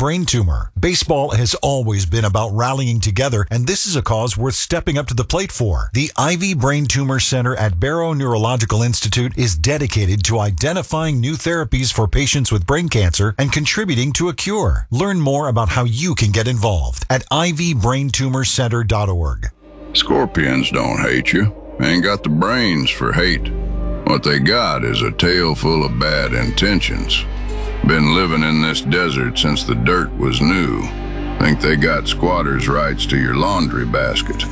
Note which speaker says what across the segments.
Speaker 1: brain tumor. Baseball has always been about rallying together, and this is a cause worth stepping up to the plate for. The Ivy Brain Tumor Center at Barrow Neurological Institute is dedicated to identifying new therapies for patients with brain cancer and contributing to a cure. Learn more about how you can get involved at ivybraintumorcenter.org.
Speaker 2: Scorpions don't hate you. Ain't got the brains for hate. What they got is a tail full of bad intentions. Been living in this desert since the dirt was new. Think they got squatters' rights to your laundry basket.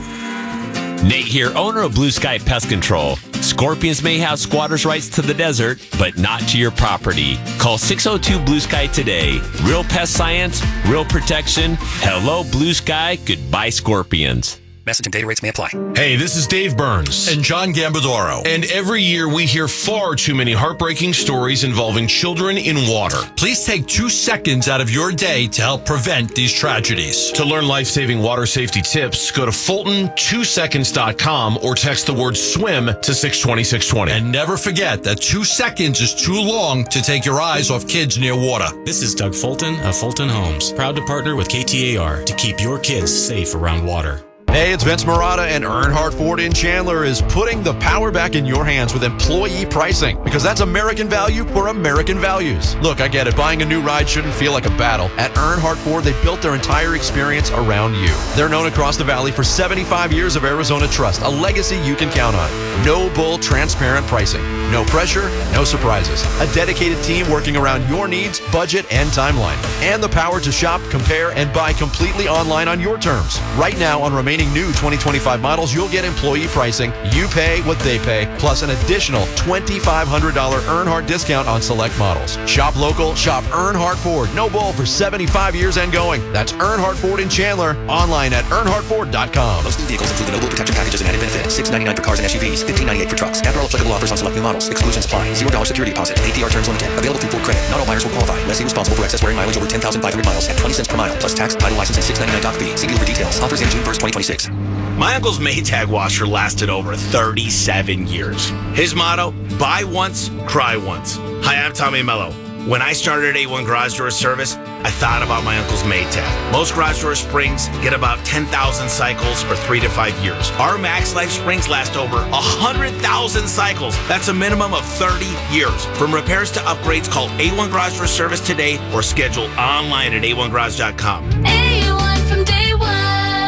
Speaker 3: Nate here, owner of Blue Sky Pest Control. Scorpions may have squatters' rights to the desert, but not to your property. Call 602 Blue Sky today. Real pest science, real protection. Hello, Blue Sky. Goodbye, Scorpions.
Speaker 4: Message and data rates may apply.
Speaker 5: Hey, this is Dave Burns
Speaker 6: and John Gambadoro.
Speaker 5: And every year we hear far too many heartbreaking stories involving children in water.
Speaker 6: Please take 2 seconds out of your day to help prevent these tragedies.
Speaker 5: To learn life-saving water safety tips, go to Fulton2seconds.com or text the word SWIM to 620-620.
Speaker 6: And never forget that 2 seconds is too long to take your eyes off kids near water.
Speaker 7: This is Doug Fulton of Fulton Homes, proud to partner with KTAR to keep your kids safe around water.
Speaker 8: Hey, it's Vince Marotta, and Earnhardt Ford in Chandler is putting the power back in your hands with employee pricing, because that's American value for American values. Look, I get it. Buying a new ride shouldn't feel like a battle. At Earnhardt Ford, they built their entire experience around you. They're known across the valley for 75 years of Arizona trust, a legacy you can count on. No bull, transparent pricing. No pressure, no surprises. A dedicated team working around your needs, budget, and timeline. And the power to shop, compare, and buy completely online on your terms. Right now, on remaining new 2025 models, you'll get employee pricing. You pay what they pay, plus an additional $2,500 Earnhardt discount on select models. Shop local, shop Earnhardt Ford. No bull for 75 years and going. That's Earnhardt Ford in Chandler. Online at earnhardtford.com.
Speaker 4: Most new vehicles include the no bull protection packages and added benefits. $699 for cars and SUVs, $1,598 for trucks. After all applicable offers on select new models. Exclusions apply. $0 security deposit. APR terms limited. Available through Ford Credit. Not all buyers will qualify. Lessee responsible for excess wearing mileage over 10,500 miles at 20 cents per mile, plus tax, title, license, and $699 doc fee. See dealer for details. Offers in June 1st, 2026.
Speaker 9: My uncle's Maytag washer lasted over 37 years. His motto, buy once, cry once. Hi, I'm Tommy Mello. When I started A1 Garage Door Service, I thought about my uncle's Maytag. Most garage door springs get about 10,000 cycles or 3 to 5 years. Our Max Life springs last over 100,000 cycles. That's a minimum of 30 years. From repairs to upgrades, call A1 Garage Door Service today or schedule online at a1garage.com.
Speaker 10: A1 from day one.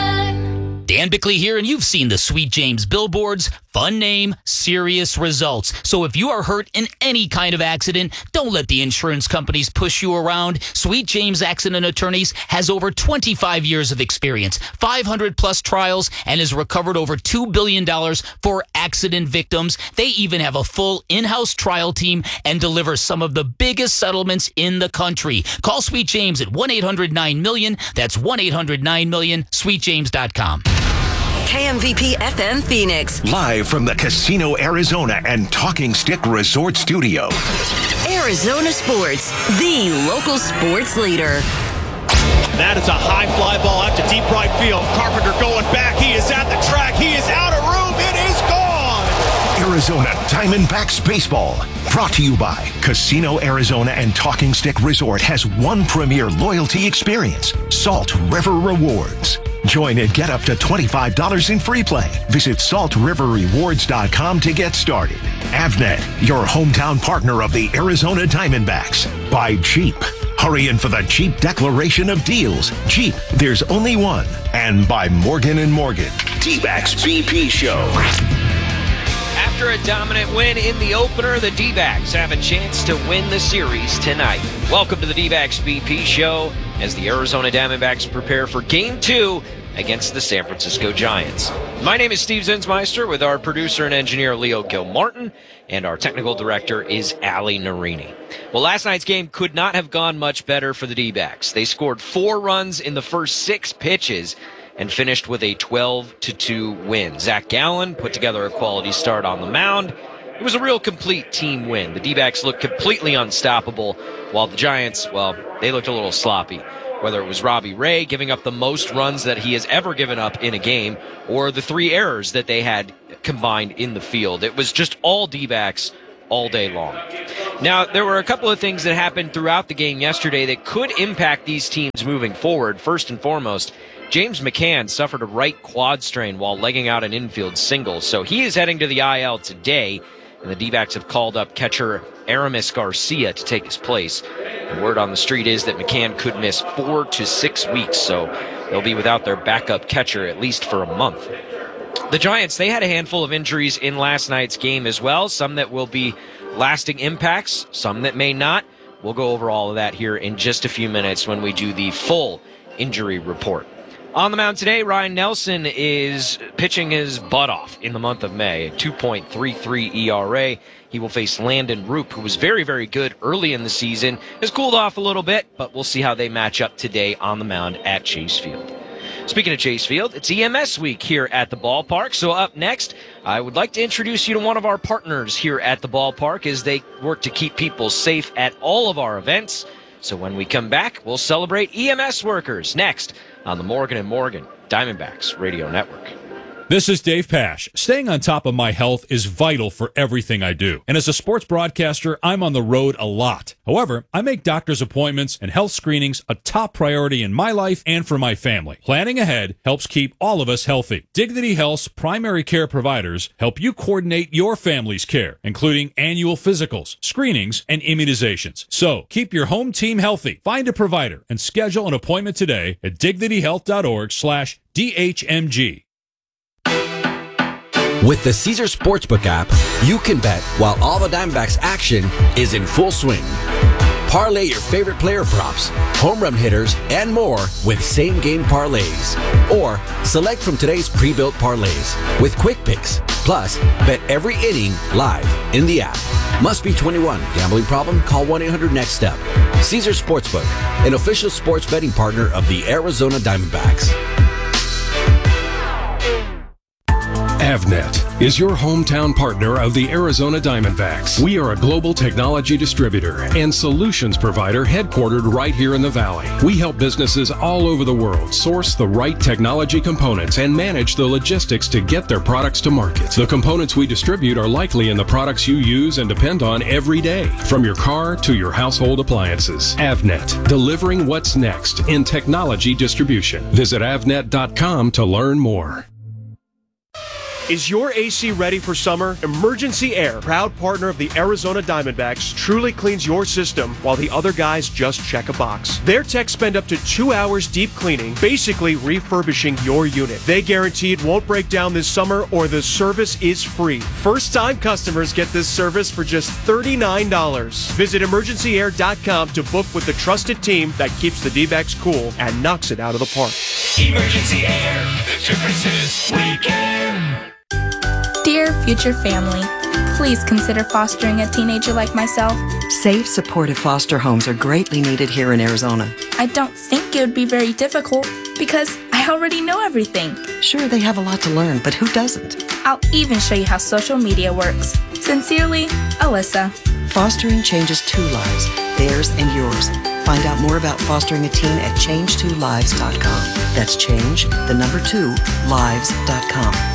Speaker 11: Dan Bickley here, and you've seen the Sweet James billboards. Fun name, serious results. So if you are hurt in any kind of accident, don't let the insurance companies push you around. Sweet James Accident Attorneys has over 25 years of experience, 500 plus trials, and has recovered over $2 billion for accident victims. They even have a full in-house trial team and deliver some of the biggest settlements in the country. Call Sweet James at 1-800-9-MILLION. That's 1-800-9-MILLION, sweetjames.com.
Speaker 12: KMVP FM Phoenix.
Speaker 13: Live from the Casino Arizona and Talking Stick Resort Studio.
Speaker 12: Arizona Sports, the local sports leader.
Speaker 14: That is a high fly ball out to deep right field. Carpenter going back. He is at the track. He is out of room. It is gone.
Speaker 13: Arizona Diamondbacks Baseball. Brought to you by Casino Arizona and Talking Stick Resort has one premier loyalty experience, Salt River Rewards. Join and get up to $25 in free play. Visit saltriverrewards.com to get started. Avnet, your hometown partner of the Arizona Diamondbacks. Buy Jeep. Hurry in for the Jeep declaration of deals. Jeep, there's only one. And by Morgan & Morgan. D-Backs BP Show.
Speaker 15: After a dominant win in the opener, the D-backs have a chance to win the series tonight. Welcome to the D-backs BP Show as the Arizona Diamondbacks prepare for Game 2 against the San Francisco Giants. My name is Steve Zinsmeister with our producer and engineer Leo Gilmartin, and our technical director is Ali Narini. Well, last night's game could not have gone much better for the D-backs. They scored 4 runs in the first 6 pitches and finished with a 12-2 win. Zach Gallen put together a quality start on the mound. It was a real complete team win. The D-backs looked completely unstoppable, while the Giants, well, they looked a little sloppy. Whether it was Robbie Ray giving up the most runs that he has ever given up in a game, or the 3 errors that they had combined in the field. It was just all D-backs all day long. Now, there were a couple of things that happened throughout the game yesterday that could impact these teams moving forward. First and foremost, James McCann suffered a right quad strain while legging out an infield single, so he is heading to the IL today, and the D-backs have called up catcher Aramis Garcia to take his place. The word on the street is that McCann could miss 4 to 6 weeks, so they'll be without their backup catcher at least for a month. The Giants, they had a handful of injuries in last night's game as well, some that will be lasting impacts, some that may not. We'll go over all of that here in just a few minutes when we do the full injury report. On the mound today, Ryan Nelson is pitching his butt off in the month of May, a 2.33 ERA. He will face Landon Roop, who was very, very good early in the season. Has cooled off a little bit, but we'll see how they match up today on the mound at Chase Field. Speaking of Chase Field, it's EMS week here at the ballpark. So up next, I would like to introduce you to one of our partners here at the ballpark as they work to keep people safe at all of our events. So when we come back, we'll celebrate EMS workers next on the Morgan & Morgan Diamondbacks Radio Network.
Speaker 16: This is Dave Pasch. Staying on top of my health is vital for everything I do. And as a sports broadcaster, I'm on the road a lot. However, I make doctor's appointments and health screenings a top priority in my life and for my family. Planning ahead helps keep all of us healthy. Dignity Health's primary care providers help you coordinate your family's care, including annual physicals, screenings, and immunizations. So, keep your home team healthy. Find a provider and schedule an appointment today at dignityhealth.org/DHMG.
Speaker 17: With the Caesars Sportsbook app, you can bet while all the Diamondbacks action is in full swing. Parlay your favorite player props, home run hitters, and more with same-game parlays. Or select from today's pre-built parlays with quick picks. Plus, bet every inning live in the app. Must be 21. Gambling problem? Call 1-800-NEXT-STEP. Caesars Sportsbook, an official sports betting partner of the Arizona Diamondbacks.
Speaker 18: Avnet is your hometown partner of the Arizona Diamondbacks. We are a global technology distributor and solutions provider headquartered right here in the Valley. We help businesses all over the world source the right technology components and manage the logistics to get their products to market. The components we distribute are likely in the products you use and depend on every day, from your car to your household appliances. Avnet, delivering what's next in technology distribution. Visit avnet.com to learn more.
Speaker 14: Is your AC ready for summer? Emergency Air, proud partner of the Arizona Diamondbacks, truly cleans your system while the other guys just check a box. Their techs spend up to 2 hours deep cleaning, basically refurbishing your unit. They guarantee it won't break down this summer or the service is free. First-time customers get this service for just $39. Visit emergencyair.com to book with the trusted team that keeps the D-backs cool and knocks it out of the park.
Speaker 19: Emergency Air, the difference is we care.
Speaker 20: Dear future family, please consider fostering a teenager like myself.
Speaker 21: Safe, supportive foster homes are greatly needed here in Arizona.
Speaker 20: I don't think it would be very difficult because I already know everything.
Speaker 21: Sure, they have a lot to learn, but who doesn't?
Speaker 20: I'll even show you how social media works. Sincerely, Alyssa.
Speaker 21: Fostering changes 2 lives, theirs and yours. Find out more about fostering a teen at change2lives.com. That's change, the number 2, lives.com.